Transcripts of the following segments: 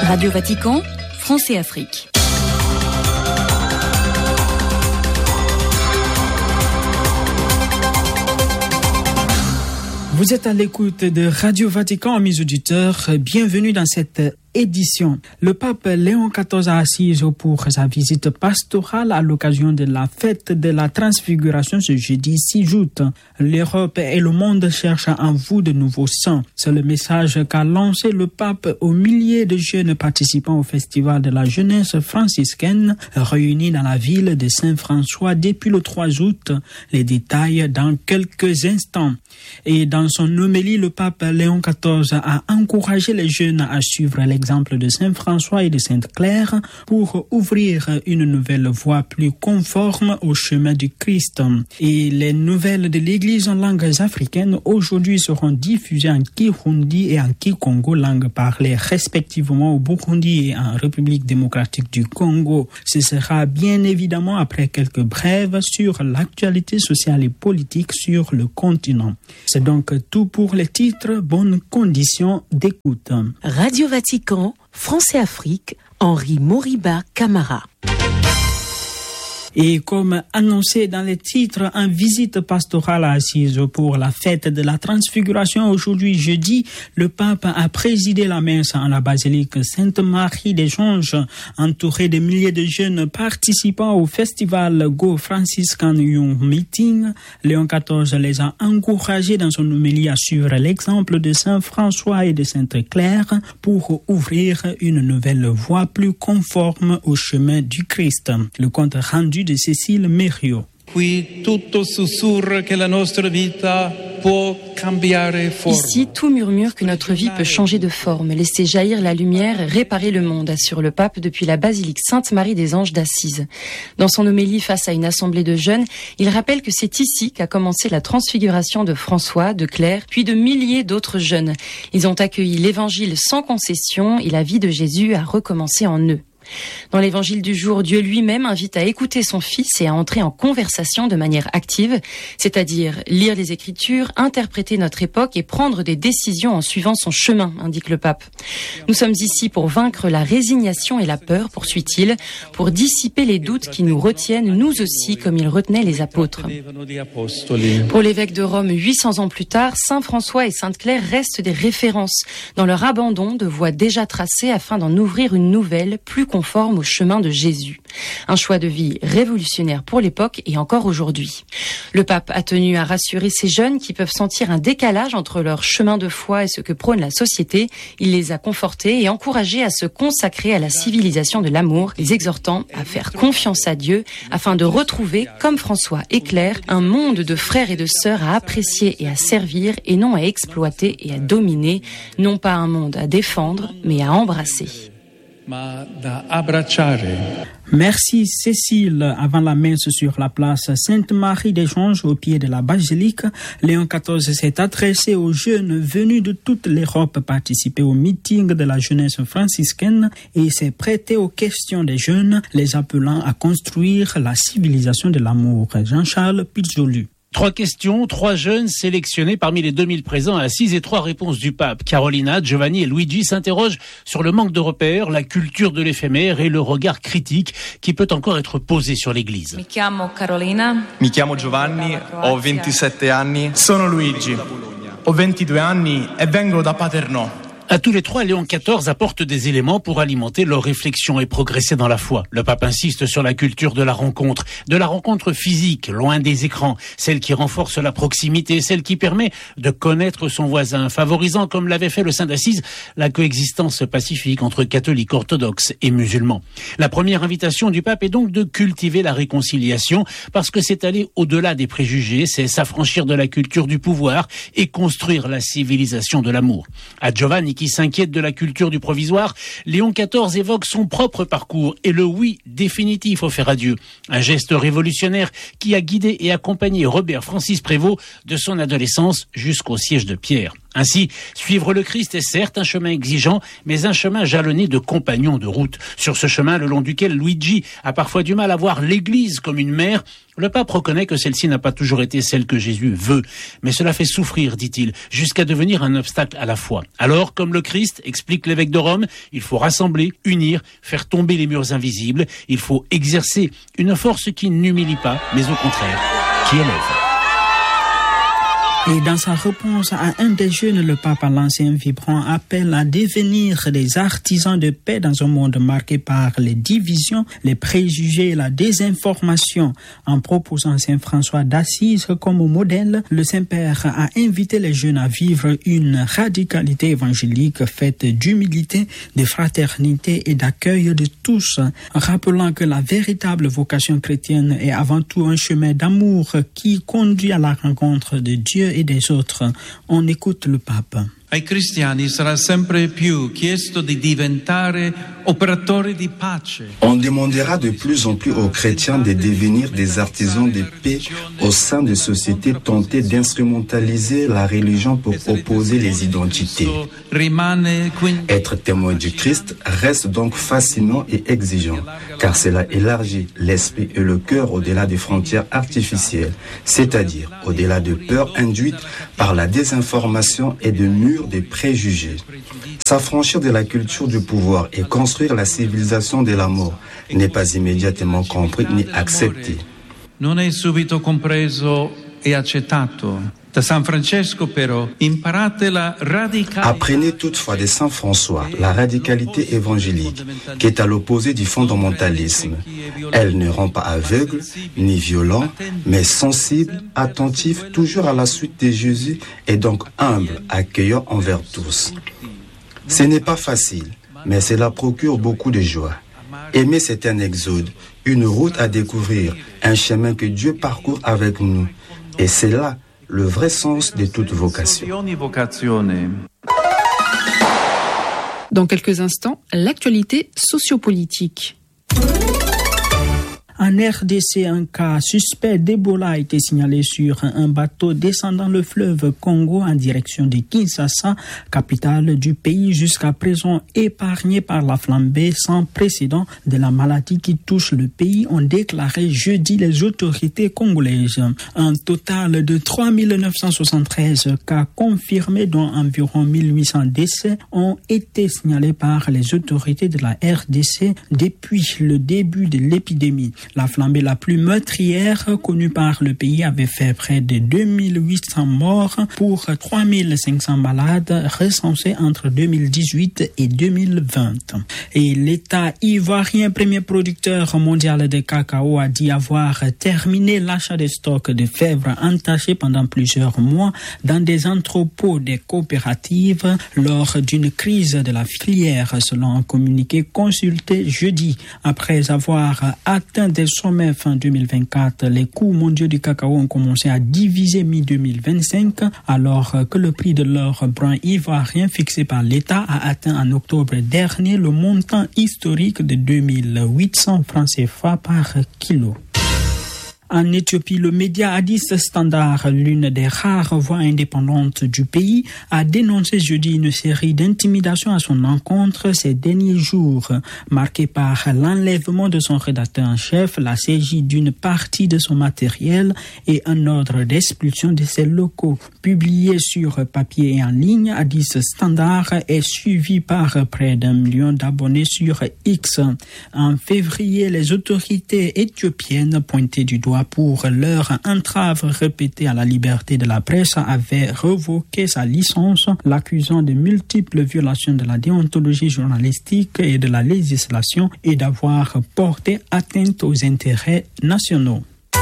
Radio Vatican, France et Afrique. Vous êtes à l'écoute de Radio Vatican, mes auditeurs. Bienvenue dans cette édition. Le pape Léon XIV a assise pour sa visite pastorale à l'occasion de la fête de la Transfiguration ce jeudi 6 août. L'Europe et le monde cherchent en vous de nouveaux saints. C'est le message qu'a lancé le pape aux milliers de jeunes participants au festival de la jeunesse franciscaine réunis dans la ville de Saint-François depuis le 3 août. Les détails dans quelques instants. Et dans son homélie, le pape Léon XIV a encouragé les jeunes à suivre l'exemple de Saint François et de Sainte Claire pour ouvrir une nouvelle voie plus conforme au chemin du Christ. Et les nouvelles de l'Église en langues africaines aujourd'hui seront diffusées en Kirundi et en Kikongo, langues parlées respectivement au Burundi et en République démocratique du Congo. Ce sera bien évidemment après quelques brèves sur l'actualité sociale et politique sur le continent. C'est donc tout pour les titres. Bonnes conditions d'écoute. Radio Vatican, France et Afrique, Henri Moriba Camara. Et comme annoncé dans les titres, en visite pastorale assise pour la fête de la Transfiguration aujourd'hui jeudi, le pape a présidé la messe en la basilique Sainte-Marie des Anges, entouré de milliers de jeunes participants au festival Go Franciscan Young Meeting. Léon XIV les a encouragés dans son homélie à suivre l'exemple de Saint François et de Sainte Claire pour ouvrir une nouvelle voie plus conforme au chemin du Christ. Le compte rendu de Cécile Mériot. Ici, tout murmure que notre vie peut changer de forme, laisser jaillir la lumière, réparer le monde, assure le pape depuis la basilique Sainte-Marie des Anges d'Assise. Dans son homélie face à une assemblée de jeunes, il rappelle que c'est ici qu'a commencé la transfiguration de François, de Claire, puis de milliers d'autres jeunes. Ils ont accueilli l'évangile sans concession et la vie de Jésus a recommencé en eux. Dans l'évangile du jour, Dieu lui-même invite à écouter son Fils et à entrer en conversation de manière active, c'est-à-dire lire les Écritures, interpréter notre époque et prendre des décisions en suivant son chemin, indique le pape. Nous sommes ici pour vaincre la résignation et la peur, poursuit-il, pour dissiper les doutes qui nous retiennent, nous aussi, comme il retenait les apôtres. Pour l'évêque de Rome, 800 ans plus tard, Saint François et Sainte Claire restent des références dans leur abandon de voies déjà tracées afin d'en ouvrir une nouvelle, plus conforme au chemin de Jésus. Un choix de vie révolutionnaire pour l'époque et encore aujourd'hui. Le pape a tenu à rassurer ces jeunes qui peuvent sentir un décalage entre leur chemin de foi et ce que prône la société. Il les a confortés et encouragés à se consacrer à la civilisation de l'amour, les exhortant à faire confiance à Dieu afin de retrouver, comme François et Claire, un monde de frères et de sœurs à apprécier et à servir et non à exploiter et à dominer, non pas un monde à défendre, mais à embrasser. Merci Cécile. Avant la messe sur la place Sainte-Marie des Anges au pied de la basilique, Léon XIV s'est adressé aux jeunes venus de toute l'Europe participer au meeting de la jeunesse franciscaine et s'est prêté aux questions des jeunes, les appelant à construire la civilisation de l'amour. Jean-Charles Pizzolu. 3 questions, 3 jeunes sélectionnés parmi les 2000 présents à Assise et 3 réponses du pape. Carolina, Giovanni et Luigi s'interrogent sur le manque de repères, la culture de l'éphémère et le regard critique qui peut encore être posé sur l'Église. Mi chiamo Carolina. Mi chiamo Giovanni, ho 27 anni. Sono Luigi, ho 22 anni e vengo da Paternò. À tous les 3, Léon XIV apporte des éléments pour alimenter leur réflexion et progresser dans la foi. Le pape insiste sur la culture de la rencontre physique, loin des écrans, celle qui renforce la proximité, celle qui permet de connaître son voisin, favorisant, comme l'avait fait le Saint d'Assise, la coexistence pacifique entre catholiques, orthodoxes et musulmans. La première invitation du pape est donc de cultiver la réconciliation, parce que c'est aller au-delà des préjugés, c'est s'affranchir de la culture du pouvoir et construire la civilisation de l'amour. À Giovanni, qui s'inquiète de la culture du provisoire, Léon XIV évoque son propre parcours et le oui définitif offert à Dieu. Un geste révolutionnaire qui a guidé et accompagné Robert Francis Prévost de son adolescence jusqu'au siège de Pierre. Ainsi, suivre le Christ est certes un chemin exigeant, mais un chemin jalonné de compagnons de route. Sur ce chemin, le long duquel Luigi a parfois du mal à voir l'Église comme une mère, le pape reconnaît que celle-ci n'a pas toujours été celle que Jésus veut. Mais cela fait souffrir, dit-il, jusqu'à devenir un obstacle à la foi. Alors, comme le Christ, explique l'évêque de Rome, il faut rassembler, unir, faire tomber les murs invisibles. Il faut exercer une force qui n'humilie pas, mais au contraire, qui élève. Et dans sa réponse à un des jeunes, le pape a lancé un vibrant appel à devenir des artisans de paix dans un monde marqué par les divisions, les préjugés et la désinformation. En proposant Saint François d'Assise comme modèle, le Saint-Père a invité les jeunes à vivre une radicalité évangélique faite d'humilité, de fraternité et d'accueil de tous, rappelant que la véritable vocation chrétienne est avant tout un chemin d'amour qui conduit à la rencontre de Dieu et des autres. On écoute le pape. Ai cristiani sarà sempre più chiesto di diventare operatori di pace. On demandera de plus en plus aux chrétiens de devenir des artisans de paix au sein de sociétés tentées d'instrumentaliser la religion pour opposer les identités. Être témoin du Christ reste donc fascinant et exigeant, car cela élargit l'esprit et le cœur au-delà des frontières artificielles, c'est-à-dire au-delà de peurs induites par la désinformation et de murs des préjugés. S'affranchir de la culture du pouvoir et construire la civilisation de la mort n'est pas immédiatement compris ni accepté. Non è subito compreso e accettato. Da San Francesco però imparate la radicalità. Apprenez toutefois de Saint François la radicalité évangélique qui est à l'opposé du fondamentalisme. Elle ne rend pas aveugle ni violent, mais sensible, attentif, toujours à la suite de Jésus et donc humble, accueillant envers tous. Ce n'est pas facile, mais cela procure beaucoup de joie. Aimer, c'est un exode, une route à découvrir, un chemin que Dieu parcourt avec nous. Et c'est là le vrai sens de toute vocation. Dans quelques instants, l'actualité sociopolitique. En RDC, un cas suspect d'Ebola a été signalé sur un bateau descendant le fleuve Congo en direction de Kinshasa, capitale du pays jusqu'à présent épargné par la flambée sans précédent de la maladie qui touche le pays, ont déclaré jeudi les autorités congolaises. Un total de 3 973 cas confirmés, dont environ 1800 décès, ont été signalés par les autorités de la RDC depuis le début de l'épidémie. La flambée la plus meurtrière connue par le pays avait fait près de 2800 morts pour 3500 malades recensés entre 2018 et 2020. Et l'État ivoirien, premier producteur mondial de cacao, a dit avoir terminé l'achat de stocks de fèves entachées pendant plusieurs mois dans des entrepôts des coopératives lors d'une crise de la filière, selon un communiqué consulté jeudi. Après avoir atteint des sommets fin 2024, les coûts mondiaux du cacao ont commencé à diviser mi-2025, alors que le prix de l'or brun ivoirien fixé par l'État a atteint en octobre dernier le montant historique de 2800 francs CFA par kilo. En Éthiopie, le média Addis Standard, l'une des rares voix indépendantes du pays, a dénoncé jeudi une série d'intimidations à son encontre ces derniers jours, marquées par l'enlèvement de son rédacteur en chef, la saisie d'une partie de son matériel et un ordre d'expulsion de ses locaux. Publié sur papier et en ligne, Addis Standard est suivi par près d'1 million d'abonnés sur X. En février, les autorités éthiopiennes pointaient du doigt pour leur entrave répétée à la liberté de la presse avait révoqué sa licence, l'accusant de multiples violations de la déontologie journalistique et de la législation et d'avoir porté atteinte aux intérêts nationaux.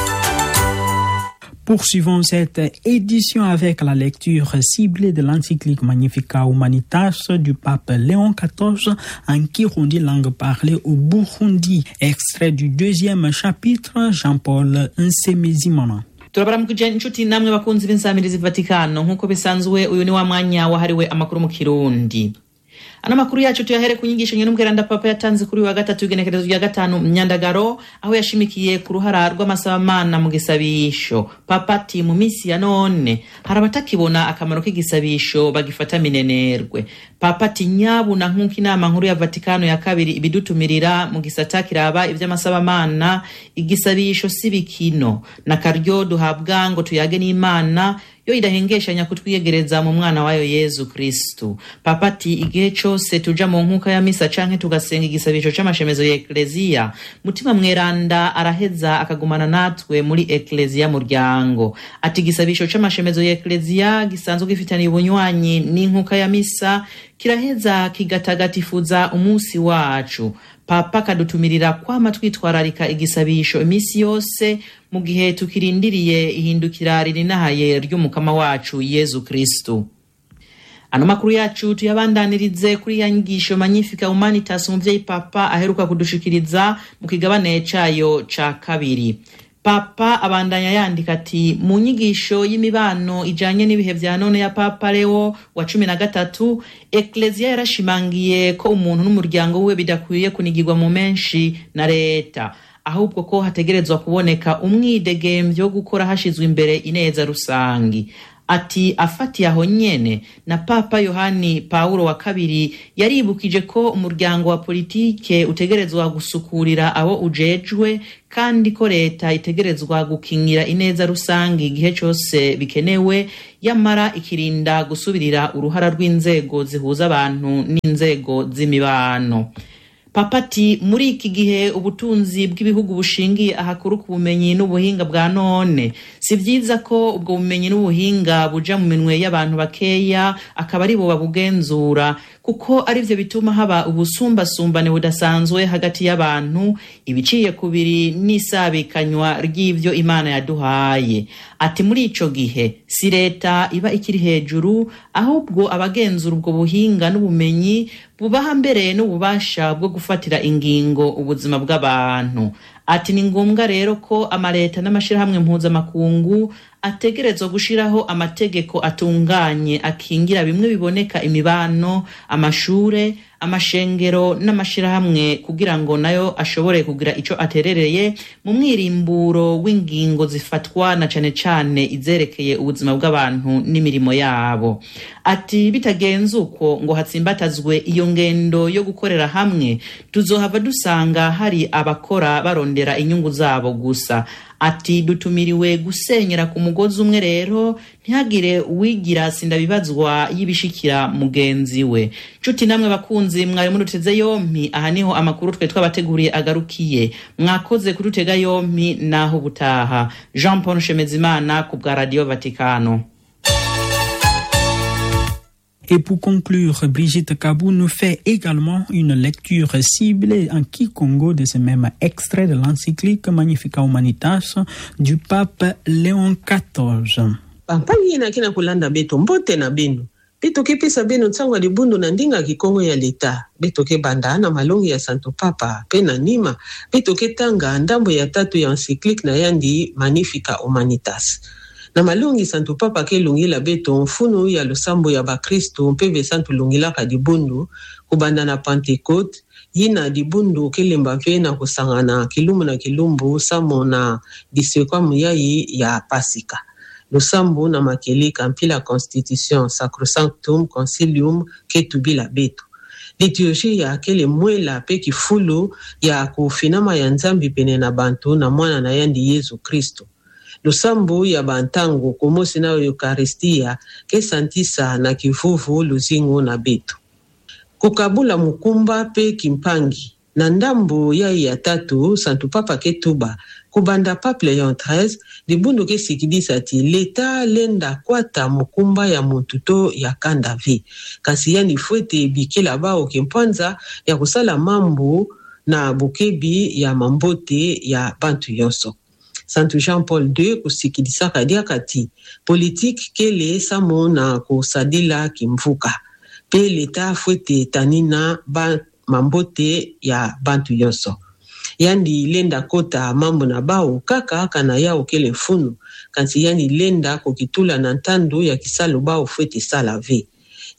Poursuivons cette édition avec la lecture ciblée de l'encyclique Magnificat Humanitas du pape Léon XIV en Kirundi, langue parlée au Burundi. Extrait du 2e chapitre, Jean-Paul Nsemezimana. turabaramukije inshuti namwe bakunzi b'insamirizi Vatikano nk'uko bisanzwe uyu ni wa mwanya wahariwe amakuru mu Kirundi. Ano makuru yacu tuyahere kunyigisha nyene n'umweranda papa yatanze kuri wa gatatu igenekerezo rya gatanu Myandagaro aho yashimikiye ku ruhara rw'amasabamana mu gisabisho. Papa ati mu misi ya none harabatakibona akamaro k'igisabisho bagifata minenerwe. Papa ati nyabu na nkuko inama nkuru ya Vatikano ya kabiri ibidutumirira mu gisata kiraba ivy'amasabamana igisabisho sibikino na karyo duhabwa ngo tuyage n'Imana yo idahengeshanya kutwiyegereza mu mwana wayo Yezu Kristo. Papa ati igihe cyose tuja mu nkuka ya misa canke tugasenga igisabisho c'amashemezo ya Eklezia, mutima mweranda araheza akagumana natwe muri Eklezia muryango. Ati igisabisho c'amashemezo ya Eklezia gisanzwe gifitaniye ubunywanyi n'inkuka ya misa kiraheza kigatagatifuza umunsi wacu. Papa kadutumirira kwama twitwararika igisabisho imisi yose mu gihe tukirindiriye ihindukira ririnahaye ry'umukama wacu Yezu Kristo. Ano makuru yacu tuyabandanirize kuri ya nyigisho Magnificat Humanitas umuvyeyi Papa aheruka kudushikiriza mu kigabane cayo ca kabiri. Papa abandanya yandika ati mu nyigisho y'imibano ijanye n'ibihe vya none ya Papa Leo wa 13 Eklezia yarashimangiye ko umuntu n'umuryango we bidakwiye kunigirwa mu menshi na leta, ahubwo ko hategerezwa kuboneka umwidegemvyo gukora hashizwe imbere ineza rusangi. Ati afati aho nyene na Papa Yohani Paulo wa kabiri yaribukije ko umuryango wa politike utegerezwa gusukurira abo ujejwe kandi ko leta itegerezwa gukingira ineza rusangi igihe cyose bikenewe, yamara ikirinda gusubirira uruhara rw'inzego zihuza abantu n'inzego z'imibano. Papa ati muri iki gihe ubutunzi bw'ibihugu bushingiye ahakuru ku bumenyi n'ubuhinga bwa none, si vyiza ko ubwo bumenyi n'ubuhinga buja mu minwe y'abantu bakeya akaba ari bo babugenzura, kuko ari byo bituma haba ubusumbasumbane budasanzwe hagati y'abantu ibiciye kubiri n'isabikanywa ry'ivyo Imana yaduhaye. Ati muri ico gihe si leta iba ikiri hejuru, ahubwo abagenzura ubwo buhinga n'ubumenyi bubaha mbere n'ububasha bwo gufatira ingingo ubuzima bw'abantu. Ati ni ngombwa rero ko amaleta n'amashirahamwe mpuzamakungu ategerezwa gushiraho amategeko atunganye akingira bimwe biboneka imibano, amashure, amashengero n'amashirahamwe kugira ngo nayo ashobore kugira ico aterereye mu mwirimburo w'ingingo zifatwa na cane cane izerekeye ubuzima bw'abantu n'imirimo yabo. Ati bitagenze uko ngo hatsimbatazwe iyo ngendo yo gukorera hamwe, tuzohava dusanga hari abakora barondera inyungu zabo gusa. Ati dutumiriwe gusenyera ku mugozi umwe rero ntihagire uwigira sindabibazwa yibishikira mugenzi we. Cuti namwe bakunzi mwari muruteze yompi, aha niho amakuru twe twabateguriye agarukiye. Mwakoze kurutega yompi naho butaha. Jean Paul Shemezimana ku bwa Radio Vatikano. Et pour conclure, Brigitte Kabou nous fait également une lecture ciblée en Kikongo de ce même extrait de l'encyclique Magnificat Humanitas du pape Léon XIV. Pampangi na kina kulanda beto mbote na benu. Beto ke pesa benu tsangwa libundu na ndinga Kikongo ya leta. Beto ke banda na malongi ya Santo Papa pena nima. Beto ke tanga ndambo ya tatu ya encyclique na yandi Magnificat Humanitas. Na malungi Santo Papa ke lungi la beto mfunu ya losambo ya bakristo mpeve Santo lungi la kadibundu kubanda na Pentecote yina dibundu kelemba mfe na kusangana kilumbu na kilumbu samo na disekwa muyayi ya Pasika. Losambo na makele kampila Constitution Sacrosanctum Concilium ke tubi la beto. Liturgie ya kele mwela pe kifulu ya kufinama ya nzambi pene na bantu na mwana na yandi Yezu Kristo. Lusambu ya bantango kumosi na Eukaristia ke santisa na kivuvu luzingo na beto. Kukabula mukumba pe kimpangi. Na ndambo ya tatu Santo Papa ketuba kubanda Pape Léon XIII libundu ke sikidisa ti leta lenda kwata mukumba ya muntuto ya kanda vi. Kasi yani fuete bikila bao kempanza ya kusala mambo na bukebi ya mambote ya bantu yonso. Santo Jean Paul II kusikidisa kadia kati politique kele samo na kusadila kimvuka. Pe leta fuete tanina ba mambote ya bantu yonso. Yandi lenda kota mambo na bao kaka kana yao kele funu. Kansi yani lenda kokitula na ntandu ya kisalo bao fuete sala ve.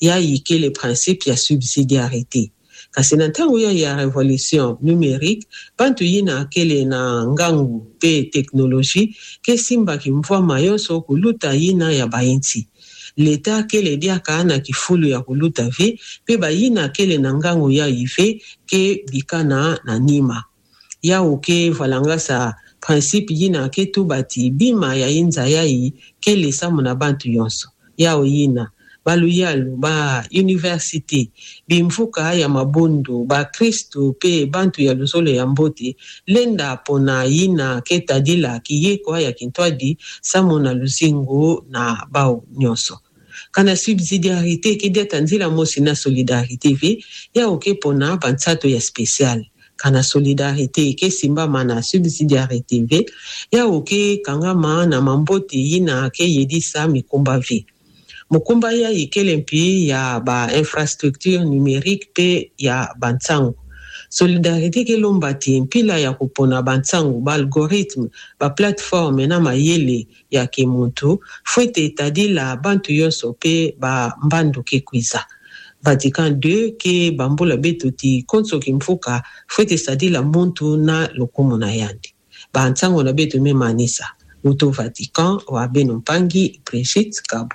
ya ike le principe ya subsidiarité. Kasi na ntango ya révolution numérique, bantu yina akele na ngangu pe teknologie ke simbaki mvwama yonso kuluta yina ya bainti. Leta akele diaka na kifulu ya kuluta ve, pe bayina akele na ngangu ya ive ke bikana na nima. Ya uke valanga sa principe yina ke tu bati bima ya inza yai ke lesa muna bantu yonso. Ya yina baluyalu ba université bimfuka ya mabondo ba Kristo pe bantu ya luzolo ya mbote lenda pona yina ketadila kiyeko ya kintwadi samona luzingo na bao nyonso. Kana subsidiarité ke dia tanzila mosi na solidarité ve ya oke pona bansato ya spécial. Kana solidarité ke simba mana subsidiarité ve ya oke kangama na mambote yina ke yedisa mikumba ve. Mukumba ya ikele mpi ya ba infrastructure numérique pe ya bantsangu. Solidarité ke lombati mpila ya kupona bantsangu ba algorithme, ba plateforme na mayele ya kemuntu, fwete etadila bantu yonso pe ba mbandu ke kwiza. Vatican II ke bambula betu ti konso kimfuka, fwete sadila muntu na lokumu na yandi. Ba antsangu na betu me manisa. Muto Vatican, wa Beno Mpangi, Brigitte Kabou.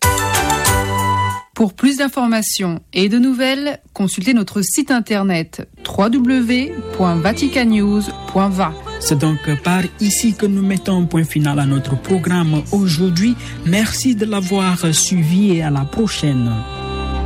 Pour plus d'informations et de nouvelles, consultez notre site internet www.vaticanews.va. C'est donc par ici que nous mettons un point final à notre programme aujourd'hui. Merci de l'avoir suivi et à la prochaine.